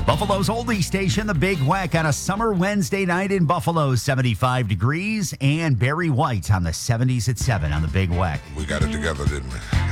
Buffalo's oldie station, The Big Weck, on a summer Wednesday night in Buffalo, 75 degrees, and Barry White on the 70s at 7 on The Big Weck. We got it together, didn't we?